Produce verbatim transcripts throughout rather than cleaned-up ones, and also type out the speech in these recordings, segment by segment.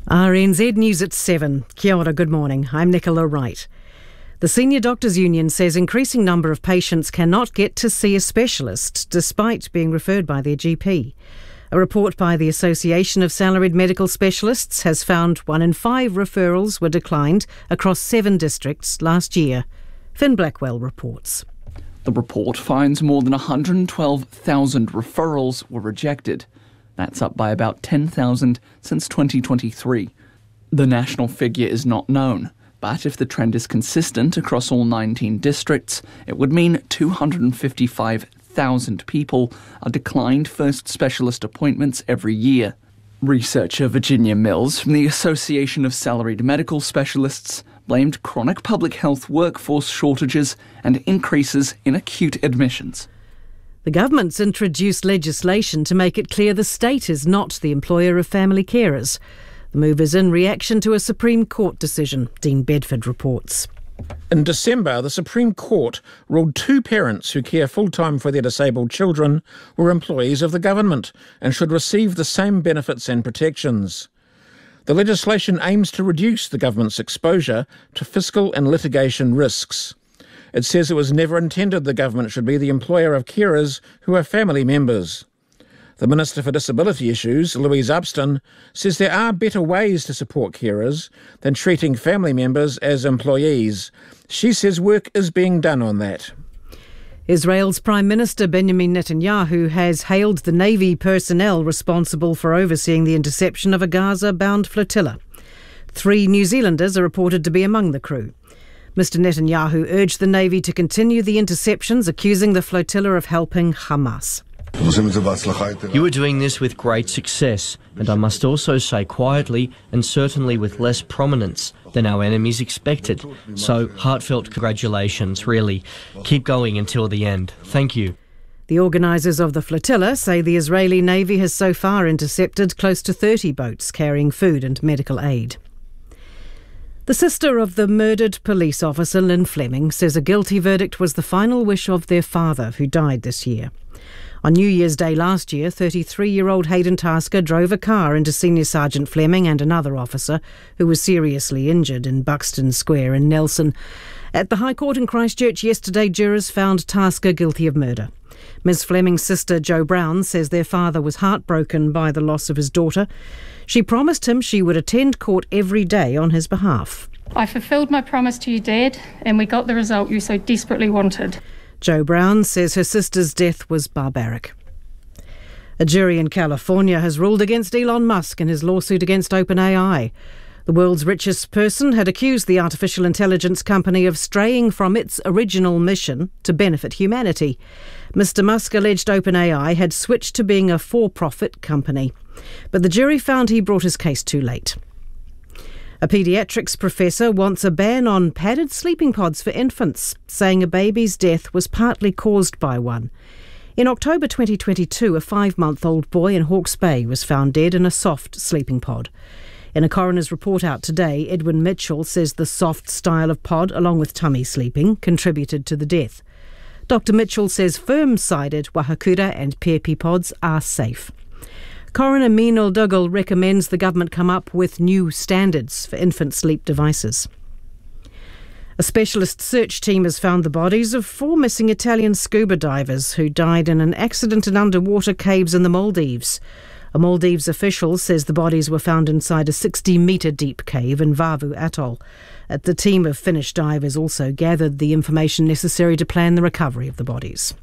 R N Z News at seven. Kia ora, good morning. I'm Nicola Wright. The Senior Doctors Union says increasing number of patients cannot get to see a specialist despite being referred by their G P. A report by the Association of Salaried Medical Specialists has found one in five referrals were declined across seven districts last year. Finn Blackwell reports. The report finds more than one hundred twelve thousand referrals were rejected. That's up by about ten thousand since twenty twenty-three. The national figure is not known, but if the trend is consistent across all nineteen districts, it would mean two hundred fifty-five thousand people are declined first specialist appointments every year. Researcher Virginia Mills from the Association of Salaried Medical Specialists blamed chronic public health workforce shortages and increases in acute admissions. The government's introduced legislation to make it clear the state is not the employer of family carers. The move is in reaction to a Supreme Court decision, Dean Bedford reports. In December, the Supreme Court ruled two parents who care full-time for their disabled children were employees of the government and should receive the same benefits and protections. The legislation aims to reduce the government's exposure to fiscal and litigation risks. It says it was never intended the government should be the employer of carers who are family members. The Minister for Disability Issues, Louise Upston, says there are better ways to support carers than treating family members as employees. She says work is being done on that. Israel's Prime Minister Benjamin Netanyahu has hailed the Navy personnel responsible for overseeing the interception of a Gaza-bound flotilla. Three New Zealanders are reported to be among the crew. Mister Netanyahu urged the Navy to continue the interceptions, accusing the flotilla of helping Hamas. You are doing this with great success, and I must also say quietly and certainly with less prominence than our enemies expected. So, heartfelt congratulations, really. Keep going until the end. Thank you. The organisers of the flotilla say the Israeli Navy has so far intercepted close to thirty boats carrying food and medical aid. The sister of the murdered police officer, Lynn Fleming, says a guilty verdict was the final wish of their father, who died this year. On New Year's Day last year, thirty-three-year-old Hayden Tasker drove a car into Senior Sergeant Fleming and another officer who was seriously injured in Buxton Square in Nelson. At the High Court in Christchurch yesterday, jurors found Tasker guilty of murder. Miz Fleming's sister, Jo Brown, says their father was heartbroken by the loss of his daughter. She promised him she would attend court every day on his behalf. I fulfilled my promise to you, Dad, and we got the result you so desperately wanted. Jo Brown says her sister's death was barbaric. A jury in California has ruled against Elon Musk in his lawsuit against OpenAI. The world's richest person had accused the artificial intelligence company of straying from its original mission to benefit humanity. Mister Musk alleged OpenAI had switched to being a for-profit company, but the jury found he brought his case too late. A paediatrics professor wants a ban on padded sleeping pods for infants, saying a baby's death was partly caused by one. In October twenty twenty-two, a five-month-old boy in Hawke's Bay was found dead in a soft sleeping pod. In a coroner's report out today, Edwin Mitchell says the soft style of pod, along with tummy sleeping, contributed to the death. Doctor Mitchell says firm-sided Wahakura and Pearpie pods are safe. Coroner Meenal Dougal recommends the government come up with new standards for infant sleep devices. A specialist search team has found the bodies of four missing Italian scuba divers who died in an accident in underwater caves in the Maldives. A Maldives official says the bodies were found inside a sixty-metre deep cave in Vavu Atoll. The team of Finnish divers also gathered the information necessary to plan the recovery of the bodies.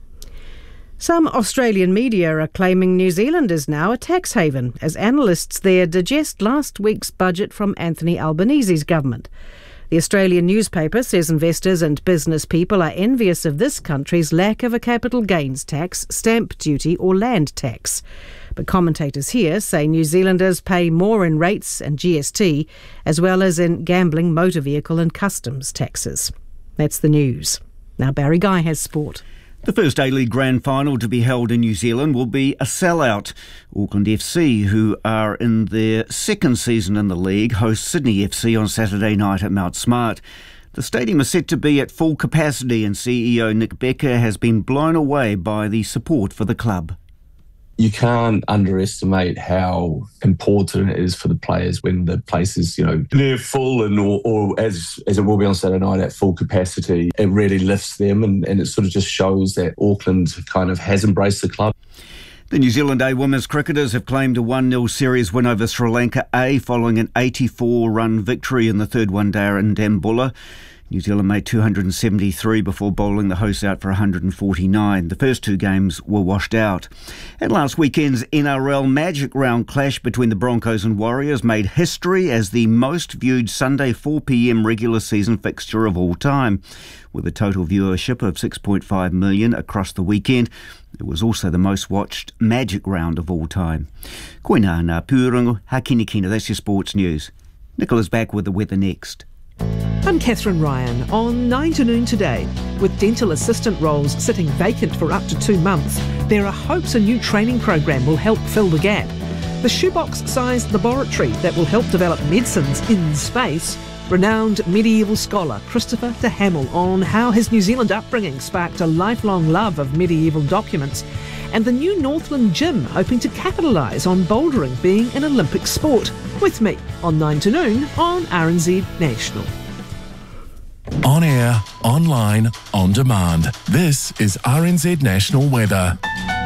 Some Australian media are claiming New Zealand is now a tax haven as analysts there digest last week's budget from Anthony Albanese's government. The Australian newspaper says investors and business people are envious of this country's lack of a capital gains tax, stamp duty or land tax. But commentators here say New Zealanders pay more in rates and G S T, as well as in gambling, motor vehicle and customs taxes. That's the news. Now Barry Guy has sport. The first A-League Grand Final to be held in New Zealand will be a sellout. Auckland F C, who are in their second season in the league, host Sydney F C on Saturday night at Mount Smart. The stadium is set to be at full capacity and C E O Nick Becker has been blown away by the support for the club. you can't underestimate how important it is for the players when the place is, you know, they're full and or, or as as it will be on Saturday night at full capacity. It really lifts them, and, and it sort of just shows that Auckland kind of has embraced the club. The New Zealand A women's cricketers have claimed a one nil series win over Sri Lanka A following an eighty-four run victory in the third one-dayer in Dambulla. New Zealand made two hundred seventy-three before bowling the hosts out for one hundred forty-nine. The first two games were washed out. And last weekend's N R L Magic Round clash between the Broncos and Warriors made history as the most viewed Sunday four p m regular season fixture of all time. With a total viewership of six point five million across the weekend, it was also the most watched Magic Round of all time. Koina ngā pūrongo, hakinikina, that's your sports news. Nicola's back with the weather next. I'm Catherine Ryan on nine to noon today. With dental assistant roles sitting vacant for up to two months, there are hopes a new training program will help fill the gap. The shoebox-sized laboratory that will help develop medicines in space. Renowned medieval scholar Christopher de Hamel on how his New Zealand upbringing sparked a lifelong love of medieval documents. And the new Northland Gym hoping to capitalise on bouldering being an Olympic sport. With me on nine to noon on R N Z National. On air, online, on demand. This is R N Z National Weather.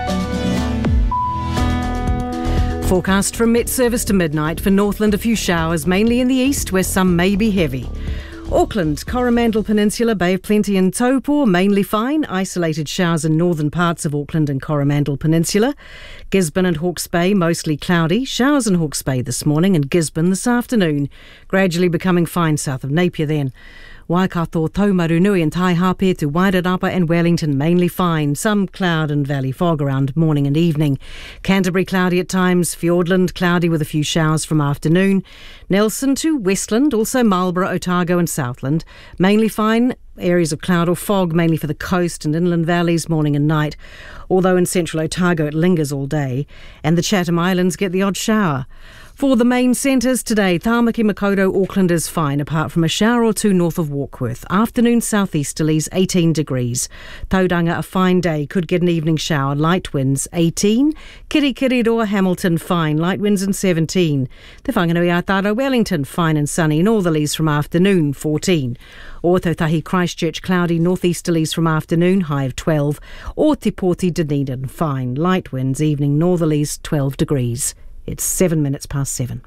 Forecast from Met Service to midnight. For Northland, a few showers, mainly in the east, where some may be heavy. Auckland, Coromandel Peninsula, Bay of Plenty and Taupo, mainly fine. Isolated showers in northern parts of Auckland and Coromandel Peninsula. Gisborne and Hawke's Bay, mostly cloudy. Showers in Hawke's Bay this morning and Gisborne this afternoon. Gradually becoming fine south of Napier then. Waikato, Taumarunui and Taihape to Wairarapa and Wellington, mainly fine. Some cloud and valley fog around morning and evening. Canterbury, cloudy at times. Fiordland, cloudy with a few showers from afternoon. Nelson to Westland, also Marlborough, Otago and Southland, mainly fine. Areas of cloud or fog, mainly for the coast and inland valleys, morning and night. Although in central Otago it lingers all day. And the Chatham Islands get the odd shower. For the main centres today, Tāmaki, Makaurau, Auckland is fine, apart from a shower or two north of Warkworth. Afternoon southeasterlies, eighteen degrees. Tauranga, a fine day, could get an evening shower, light winds, eighteen. Kirikiriroa, Hamilton, fine, light winds and seventeen. Te Whanganui Ataro, Wellington, fine and sunny, northerlies from afternoon, fourteen. Ōtautahi, Christchurch, cloudy, northeasterlies from afternoon, high of twelve. Or Te Poti, Dunedin, fine, light winds, evening northerlies, twelve degrees. It's seven minutes past seven.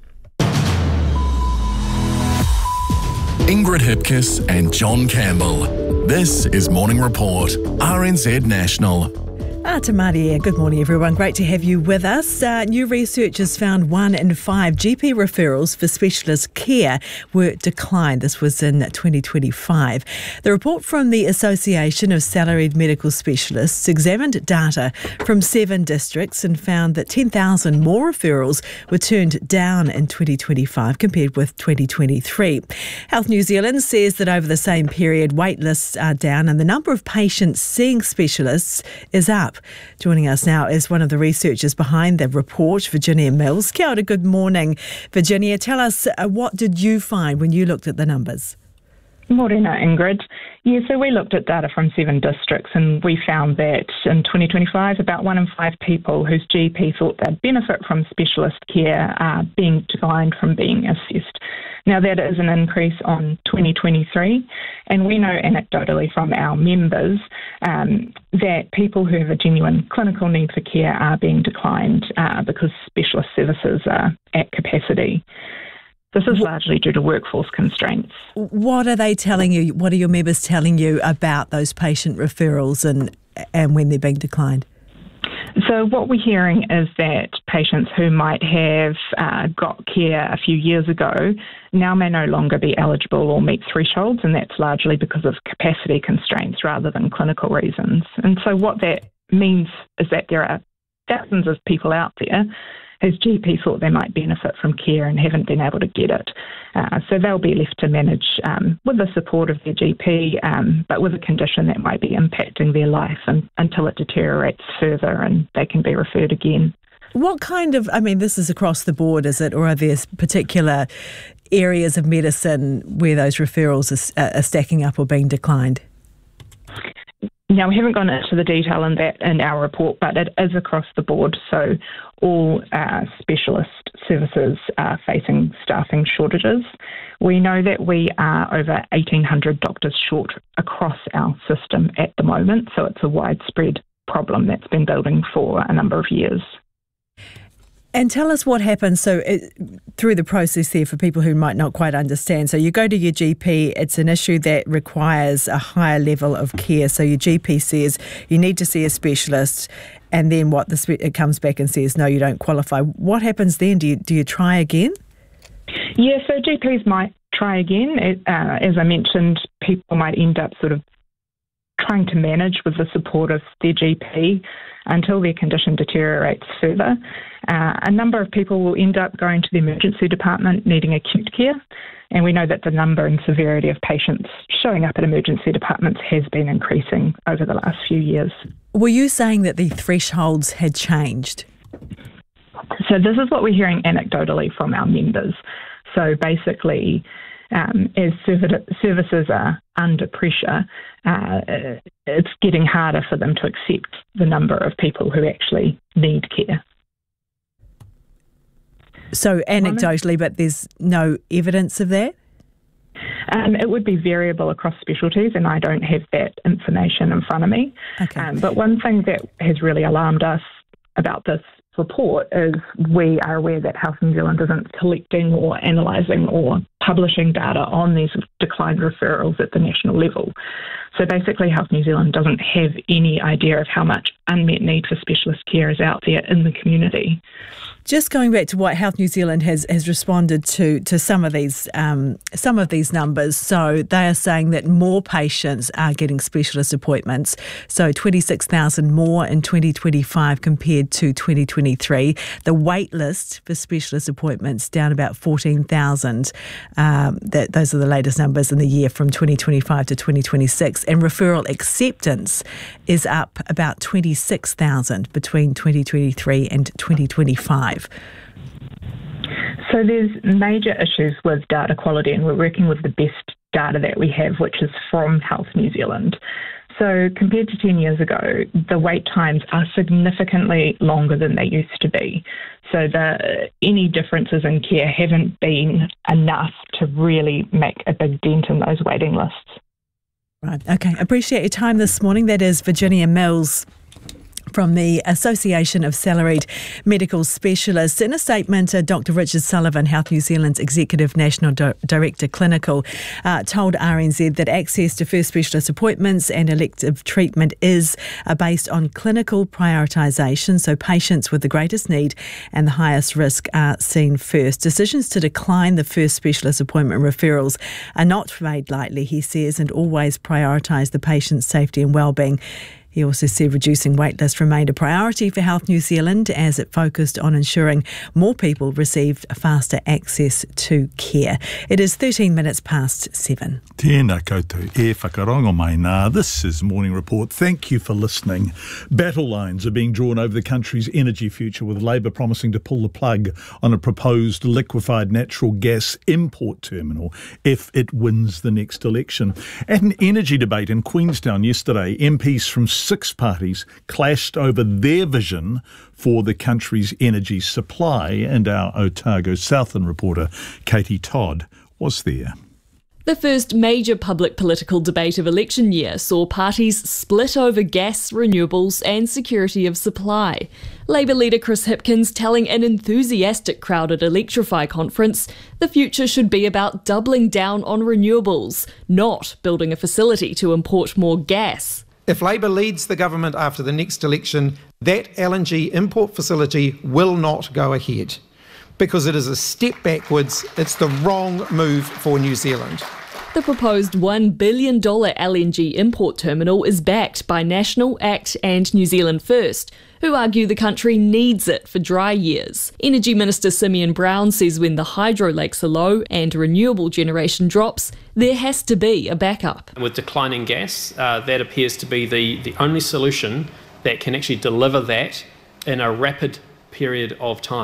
Ingrid Hipkiss and John Campbell. This is Morning Report, R N Z National. Ah, Tamaria, good morning everyone. Great to have you with us. Uh, new research has found one in five G P referrals for specialist care were declined. This was in twenty twenty-five. The report from the Association of Salaried Medical Specialists examined data from seven districts and found that ten thousand more referrals were turned down in twenty twenty-five compared with twenty twenty-three. Health New Zealand says that over the same period, wait lists are down and the number of patients seeing specialists is up. Joining us now is one of the researchers behind the report, Virginia Mills. Kia ora, good morning. Virginia, tell us, uh, what did you find when you looked at the numbers? Morena, Ingrid. Yeah, so we looked at data from seven districts and we found that in twenty twenty-five, about one in five people whose G P thought they'd benefit from specialist care are being declined from being assessed. Now, that is an increase on twenty twenty-three, and we know anecdotally from our members um, that people who have a genuine clinical need for care are being declined uh, because specialist services are at capacity. This is largely due to workforce constraints. What are they telling you? What are your members telling you about those patient referrals and and when they're being declined? So what we're hearing is that patients who might have uh, got care a few years ago now may no longer be eligible or meet thresholds, and that's largely because of capacity constraints rather than clinical reasons. And so what that means is that there are thousands of people out there whose G P thought they might benefit from care and haven't been able to get it. Uh, so they'll be left to manage um, with the support of their G P, um, but with a condition that might be impacting their life and, until it deteriorates further and they can be referred again. What kind of, I mean, this is across the board, is it, or are there particular areas of medicine where those referrals are, are stacking up or being declined? Now, we haven't gone into the detail in that in our report, but it is across the board. So all uh, specialist services are facing staffing shortages. We know that we are over eighteen hundred doctors short across our system at the moment, so it's a widespread problem that's been building for a number of years. And tell us what happens so it, through the process there for people who might not quite understand. So you go to your G P, it's an issue that requires a higher level of care. So your G P says you need to see a specialist, and then what the spe- it comes back and says, no, you don't qualify. What happens then? Do you, do you try again? Yeah, so G Ps might try again. It, uh, as I mentioned, people might end up sort of trying to manage with the support of their G P until their condition deteriorates further. Uh, a number of people will end up going to the emergency department needing acute care, and we know that the number and severity of patients showing up at emergency departments has been increasing over the last few years. Were you saying that the thresholds had changed? So this is what we're hearing anecdotally from our members. So basically, Um, as services are under pressure, uh, it's getting harder for them to accept the number of people who actually need care. So anecdotally, but there's no evidence of that? Um, it would be variable across specialties, and I don't have that information in front of me. Okay. Um, but one thing that has really alarmed us about this report is we are aware that Health New Zealand isn't collecting or analysing or publishing data on these declined referrals at the national level. So basically Health New Zealand doesn't have any idea of how much unmet need for specialist care is out there in the community. Just going back to what Health New Zealand has, has responded to to some of these um, some of these numbers. So they are saying that more patients are getting specialist appointments. So twenty-six thousand more in twenty twenty-five compared to twenty twenty-three. The wait list for specialist appointments down about fourteen thousand. Um, that those are the latest numbers in the year from twenty twenty-five to twenty twenty-six. And referral acceptance is up about twenty-six thousand between twenty twenty-three and twenty twenty-five. So there's major issues with data quality, and we're working with the best data that we have, which is from Health New Zealand. So compared to ten years ago, the wait times are significantly longer than they used to be. So the, any differences in care haven't been enough to really make a big dent in those waiting lists. Right, okay. Appreciate your time this morning. That is Virginia Mills from the Association of Salaried Medical Specialists. In a statement, uh, Doctor Richard Sullivan, Health New Zealand's Executive National Di- Director Clinical, uh, told R N Z that access to first specialist appointments and elective treatment is uh, based on clinical prioritisation, so patients with the greatest need and the highest risk are seen first. Decisions to decline the first specialist appointment referrals are not made lightly, he says, and always prioritise the patient's safety and well-being. He also said reducing waitlist remained a priority for Health New Zealand as it focused on ensuring more people received faster access to care. It is thirteen minutes past seven. Tēnā koutou e whakarongo mai nā. This is Morning Report. Thank you for listening. Battle lines are being drawn over the country's energy future, with Labour promising to pull the plug on a proposed liquefied natural gas import terminal if it wins the next election. At an energy debate in Queenstown yesterday, M Ps from six parties clashed over their vision for the country's energy supply, and our Otago Southland reporter Katie Todd was there. The first major public political debate of election year saw parties split over gas, renewables and security of supply. Labour leader Chris Hipkins telling an enthusiastic crowd at Electrify conference the future should be about doubling down on renewables, not building a facility to import more gas. If Labour leads the government after the next election, that L N G import facility will not go ahead because it is a step backwards. It's the wrong move for New Zealand. The proposed one billion dollars L N G import terminal is backed by National, ACT and New Zealand First, who argue the country needs it for dry years. Energy Minister Simeon Brown says when the hydro lakes are low and renewable generation drops, there has to be a backup. With declining gas, uh, that appears to be the, the only solution that can actually deliver that in a rapid period of time.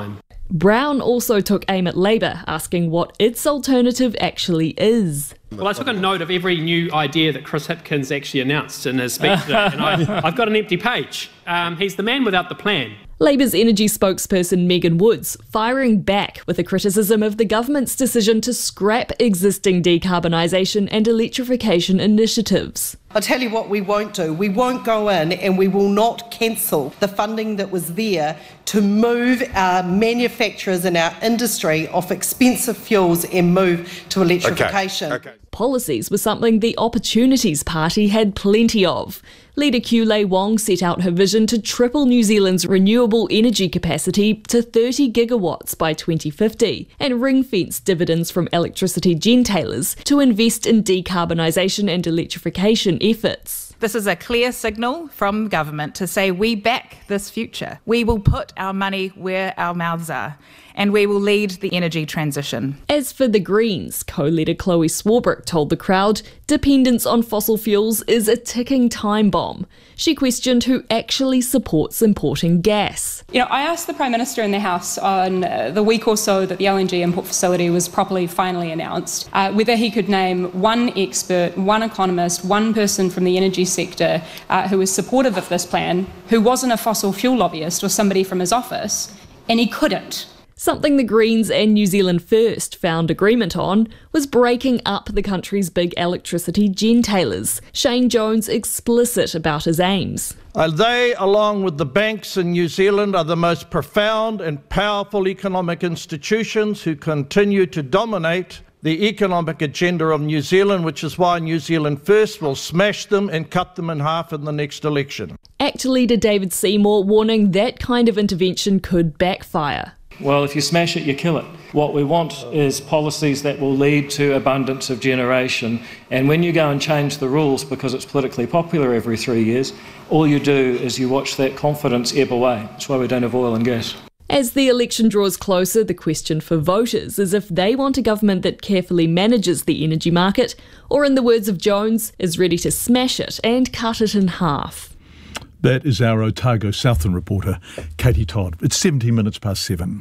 Brown also took aim at Labour, asking what its alternative actually is. Well, I took a note of every new idea that Chris Hipkins actually announced in his speech today, and I, I've got an empty page. Um, he's the man without the plan. Labour's energy spokesperson Megan Woods firing back with a criticism of the government's decision to scrap existing decarbonisation and electrification initiatives. I'll tell you what we won't do. We won't go in and we will not cancel the funding that was there to move our manufacturers and our industry off expensive fuels and move to electrification. Okay. Okay. Policies were something the Opportunities Party had plenty of. Leader Kulei Wong set out her vision to triple New Zealand's renewable energy capacity to thirty gigawatts by twenty fifty and ring-fence dividends from electricity gentailers to invest in decarbonisation and electrification efforts. This is a clear signal from government to say we back this future. We will put our money where our mouths are, and we will lead the energy transition. As for the Greens, co-leader Chloe Swarbrick told the crowd dependence on fossil fuels is a ticking time bomb. She questioned who actually supports importing gas. You know, I asked the Prime Minister in the House on uh, the week or so that the L N G import facility was properly finally announced, uh, whether he could name one expert, one economist, one person from the energy sector uh, who was supportive of this plan, who wasn't a fossil fuel lobbyist or somebody from his office, and he couldn't. Something the Greens and New Zealand First found agreement on was breaking up the country's big electricity gentailers. Shane Jones explicit about his aims. Uh, they, along with the banks in New Zealand, are the most profound and powerful economic institutions who continue to dominate the economic agenda of New Zealand, which is why New Zealand First will smash them and cut them in half in the next election. ACT leader David Seymour warning that kind of intervention could backfire. Well, if you smash it, you kill it. What we want is policies that will lead to abundance of generation. And when you go and change the rules because it's politically popular every three years, all you do is you watch that confidence ebb away. That's why we don't have oil and gas. As the election draws closer, the question for voters is if they want a government that carefully manages the energy market, or in the words of Jones, is ready to smash it and cut it in half. That is our Otago Southern reporter, Katie Todd. It's seventeen minutes past seven.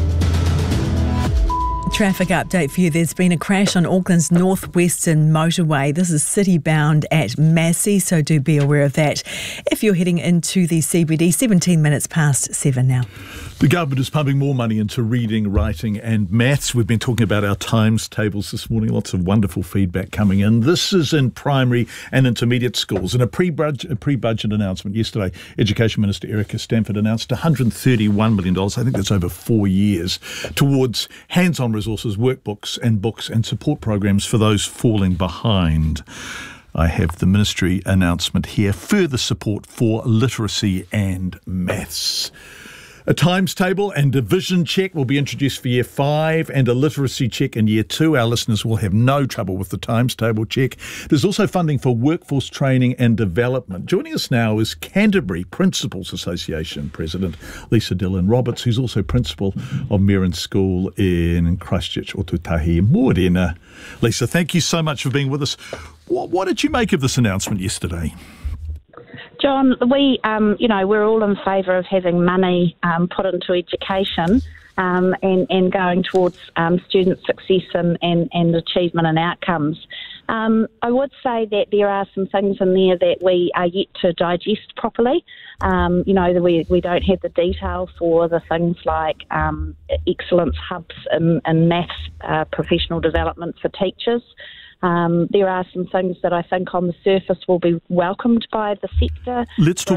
Traffic update for you. There's been a crash on Auckland's northwestern motorway. This is city-bound at Massey, so do be aware of that if you're heading into the C B D. seventeen minutes past seven now. The government is pumping more money into reading, writing and maths. We've been talking about our times tables this morning. Lots of wonderful feedback coming in. This is in primary and intermediate schools. In a pre-budget, a pre-budget announcement yesterday, Education Minister Erica Stanford announced one hundred thirty-one million dollars, I think that's over four years, towards hands-on resources, workbooks and books and support programs for those falling behind. I have the ministry announcement here. Further support for literacy and maths. A times table and division check will be introduced for year five and a literacy check in year two. Our listeners will have no trouble with the times table check. There's also funding for workforce training and development. Joining us now is Canterbury Principals Association President Lisa Dillon Roberts, who's also principal of Merrin School in Christchurch, Otutahi. Morena. Lisa, thank you so much for being with us. What, what did you make of this announcement yesterday? John, we, um, you know, we're all in favour of having money um, put into education um, and, and going towards um, student success and, and, and achievement and outcomes. Um, I would say that there are some things in there that we are yet to digest properly. Um, you know, we, we don't have the detail for the things like um, excellence hubs in, in maths, uh, professional development for teachers. Um, there are some things that I think on the surface will be welcomed by the sector. Let's talk